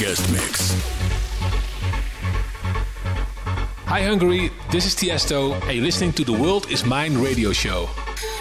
guest mix. Hi Hungary, this is Tiesto and you're listening to the World Is Mine radio show.